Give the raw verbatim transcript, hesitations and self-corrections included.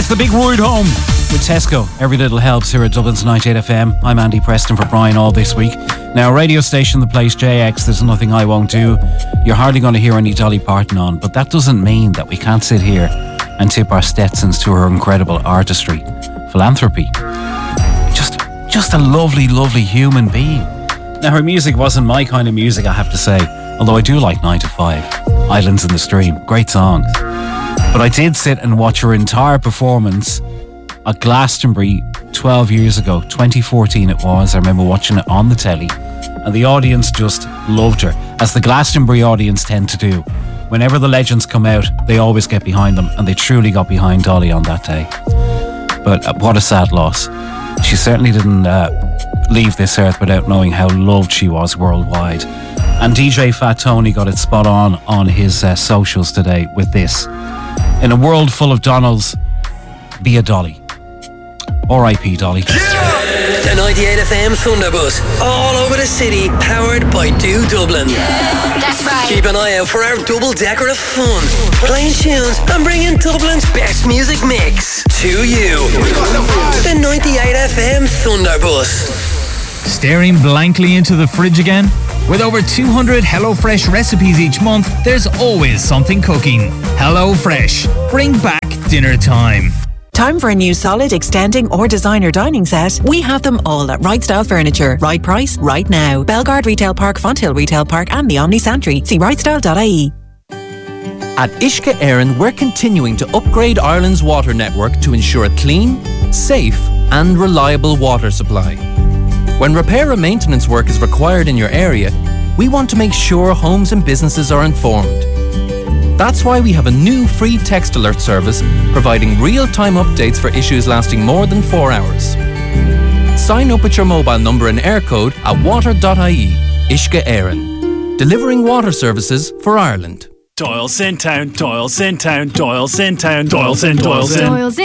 It's the big ride home with Tesco. Every little helps here at Dublin's ninety-eight F M. I'm Andy Preston for Brian all this week. Now, radio station that plays J X, There's Nothing I Won't Do. You're hardly going to hear any Dolly Parton on, but that doesn't mean that we can't sit here and tip our Stetsons to her incredible artistry. Philanthropy. Just, just a lovely, lovely human being. Now, her music wasn't my kind of music, I have to say, although I do like nine to five. Islands in the Stream. Great songs. But I did sit and watch her entire performance at Glastonbury twelve years ago, twenty fourteen it was. I remember watching it on the telly, and the audience just loved her, as the Glastonbury audience tend to do. Whenever the legends come out, they always get behind them, and they truly got behind Dolly on that day. But uh, what a sad loss. She certainly didn't uh, leave this earth without knowing how loved she was worldwide. And D J Fat Tony got it spot on on his uh, socials today with this. In a world full of Donalds, be a Dolly. R I P Dolly. Yeah! The ninety-eight F M Thunderbus, all over the city, powered by Do Dublin. Yeah, that's right. Keep an eye out for our double decker of fun, playing tunes and bringing Dublin's best music mix to you. The ninety-eight F M Thunderbus. Staring blankly into the fridge again? With over two hundred HelloFresh recipes each month, there's always something cooking. HelloFresh. Bring back dinner time. Time for a new solid, extending or designer dining set? We have them all at Right Style Furniture. Right price, right now. Belgard Retail Park, Fonthill Retail Park and the Omni Santry. See right style dot I E. At Uisce Éireann, we're continuing to upgrade Ireland's water network to ensure a clean, safe and reliable water supply. When repair and maintenance work is required in your area, we want to make sure homes and businesses are informed. That's why we have a new free text alert service providing real-time updates for issues lasting more than four hours. Sign up with your mobile number and air code at water dot I E. Uisce Éireann. Delivering water services for Ireland. Doyle's in town, Doyle's in town, Doyle's in town, Doyle's in, Doyle's in.